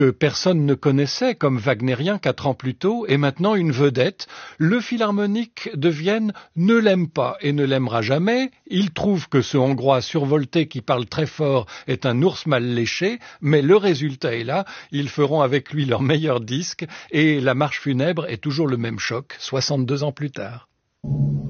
que personne ne connaissait comme wagnérien 4 ans plus tôt, et maintenant une vedette. Le Philharmonique de Vienne ne l'aime pas et ne l'aimera jamais. Il trouve que ce Hongrois survolté qui parle très fort est un ours mal léché, mais le résultat est là. Ils feront avec lui leur meilleur disque et la marche funèbre est toujours le même choc, 62 ans plus tard.